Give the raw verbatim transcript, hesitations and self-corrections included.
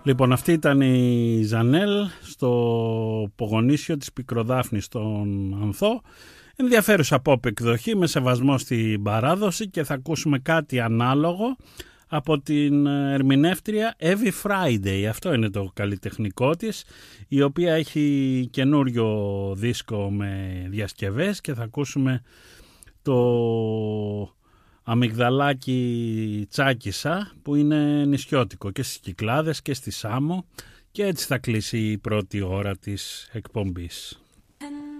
Λοιπόν, αυτή ήταν η Ζανέλ στο Πογονίσιο της Πικροδάφνης στον Ανθό. Ενδιαφέρουσα pop εκδοχή με σεβασμό στην παράδοση, και θα ακούσουμε κάτι ανάλογο από την ερμηνεύτρια Evie Friday. Αυτό είναι το καλλιτεχνικό της, η οποία έχει καινούριο δίσκο με διασκευές, και θα ακούσουμε το αμυγδαλάκι Τσάκισα, που είναι νησιώτικο και στις Κυκλάδες και στη Σάμο, και έτσι θα κλείσει η πρώτη ώρα της εκπομπής.